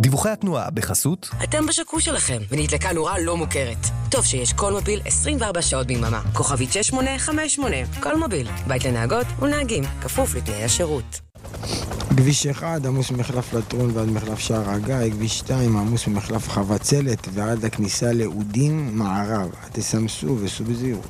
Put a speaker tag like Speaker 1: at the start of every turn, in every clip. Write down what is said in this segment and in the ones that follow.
Speaker 1: דיווחי התנועה בחסות.
Speaker 2: אתם בשקו שלכם, ונדלקה נורה לא מוכרת. טוב שיש כל מוביל 24 שעות ביממה. כוכבית 6858. כל מוביל. בית לנהגות ונהגים. כפוף לתנאי השירות.
Speaker 3: כביש 1 עמוס ממחלף לטרון ועד מחלף שער הגיא, כביש 2 עמוס ממחלף חבצלת ועד הכניסה לאודים מערב. תסמסו וסעו בזהירות.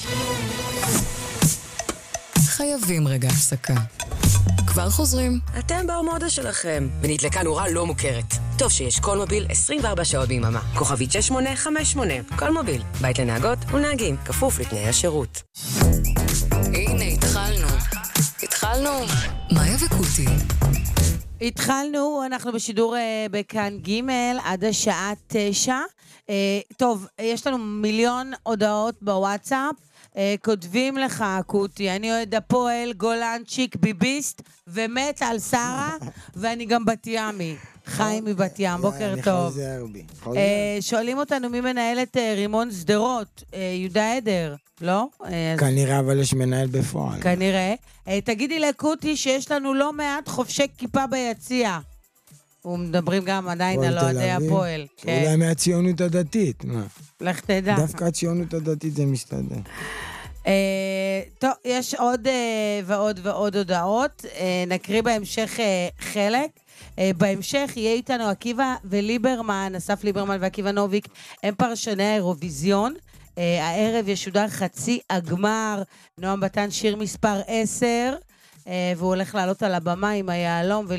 Speaker 4: חייבים רגע הפסקה. כבר חוזרים.
Speaker 2: אתם באומודה שלכם, ונדלקה נורה לא מוכרת. טוב שיש כל מוביל 24 שעות ביממה. כוכבית 6858. כל מוביל. בית לנהגות ונהגים. כפוף לתנאי השירות.
Speaker 4: הנה, התחלנו. מאיה וקוטי.
Speaker 5: התחלנו, אנחנו בשידור בכאן ג' עד השעה 9. טוב, יש לנו מיליון הודעות בוואטסאפ. כותבים לך, קוטי, אני אוהד הפועל, גולנצ'יק, ביביסט, ומת על שרה, ואני גם בת ימי. חיים מבת ים, בוקר טוב. שואלים אותנו מי מנהל את רימון סדרות, יהודה עדר, לא?
Speaker 3: כנראה, אבל יש מנהל בפועל.
Speaker 5: כנראה. תגידי לקוטי שיש לנו לא מעט חובשי כיפה ביציע. ומדברים גם עדיין על אוהדי הפועל.
Speaker 3: אולי מהציונות הדתית.
Speaker 5: לך תדע.
Speaker 3: דווקא הציונות הדתית זה מסתדר.
Speaker 5: טוב, יש עוד ועוד הודעות. נקריא בהמשך חלק. בהמשך יהיה איתנו עקיבא וליברמן, אסף ליברמן ועקיבא נוביק, הם פרשני האירוויזיון. הערב ישודר חצי הגמר, נועם בתן שיר מספר 10, והוא הולך לעלות על הבמה עם היעלום